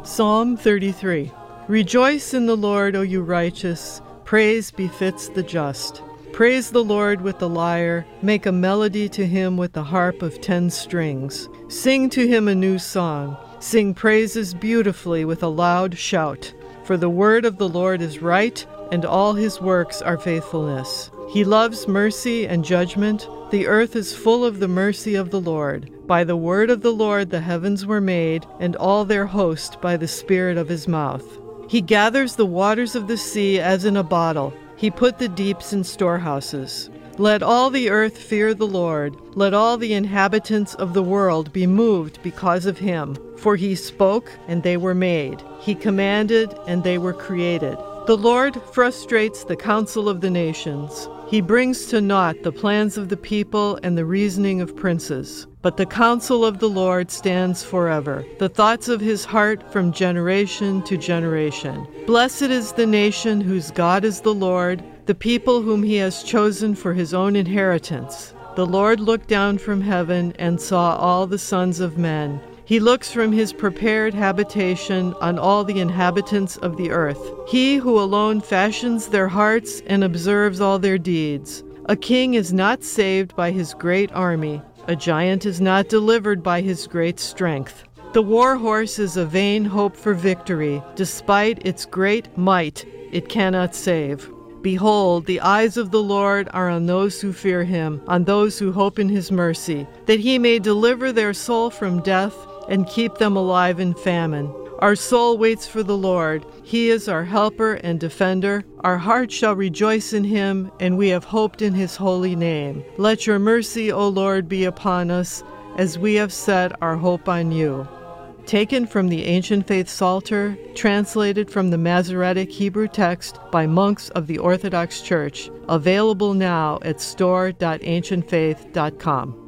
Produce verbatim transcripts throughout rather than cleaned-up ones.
Psalm thirty-three. Rejoice in the Lord, O you righteous. Praise befits the just. Praise the Lord with the lyre. Make a melody to him with the harp of ten strings. Sing to him a new song. Sing praises beautifully with a loud shout. For the word of the Lord is right, and all his works are faithfulness. He loves mercy and judgment. The earth is full of the mercy of the Lord. By the word of the Lord the heavens were made, and all their host by the spirit of his mouth. He gathers the waters of the sea as in a bottle. He put the deeps in storehouses. Let all the earth fear the Lord. Let all the inhabitants of the world be moved because of him. For he spoke, and they were made. He commanded, and they were created. The Lord frustrates the counsel of the nations. He brings to naught the plans of the people and the reasoning of princes. But the counsel of the Lord stands forever, the thoughts of his heart from generation to generation. Blessed is the nation whose God is the Lord, the people whom he has chosen for his own inheritance. The Lord looked down from heaven and saw all the sons of men. He looks from his prepared habitation on all the inhabitants of the earth. He who alone fashions their hearts and observes all their deeds. A king is not saved by his great army. A giant is not delivered by his great strength. The war horse is a vain hope for victory. Despite its great might, it cannot save. Behold, the eyes of the Lord are on those who fear him, on those who hope in his mercy, that he may deliver their soul from death and keep them alive in famine. Our soul waits for the Lord. He is our helper and defender. Our heart shall rejoice in him, and we have hoped in his holy name. Let your mercy, O Lord, be upon us, as we have set our hope on you. Taken from the Ancient Faith Psalter, translated from the Masoretic Hebrew text by monks of the Orthodox Church, available now at store dot ancient faith dot com.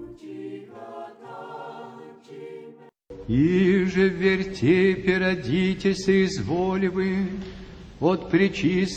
Иже в вертепе родитесь и изволи вы, от пречистой